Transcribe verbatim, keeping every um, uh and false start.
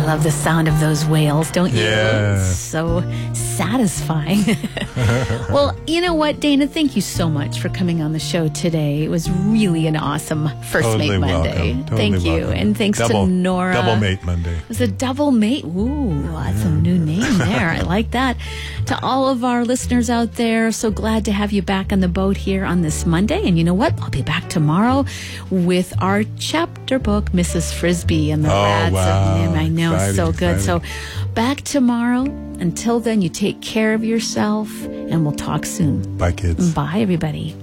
I love the sound of those whales, don't you? Yeah. It's so satisfying. Well, you know what, Dana? Thank you so much for coming on the show today. It was really an awesome First Totally Mate Monday. welcome. Totally Thank you. welcome. And thanks double, to Nora. Double Mate Monday. It was a double mate. Ooh, that's a new name there. I like that. To all of our listeners out there, so glad to have you back on the boat here on this Monday. And you know what? I'll be back tomorrow with our chapter book, Missus Frisbee and the Oh, Rats wow. of Nim. I know, Exciting, so good. exciting. So back tomorrow. Until then, you take care of yourself, and we'll talk soon. Bye, kids. Bye, everybody.